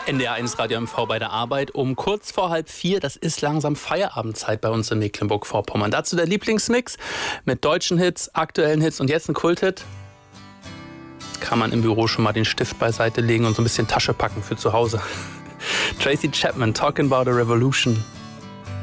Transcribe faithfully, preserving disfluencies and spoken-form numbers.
N D R eins Radio M V bei der Arbeit um kurz vor halb vier. Das ist langsam Feierabendzeit bei uns in Mecklenburg-Vorpommern. Dazu der Lieblingsmix mit deutschen Hits, aktuellen Hits und jetzt ein Kulthit. Kann man im Büro schon mal den Stift beiseite legen und so ein bisschen Tasche packen für zu Hause. Tracy Chapman, Talking About a Revolution.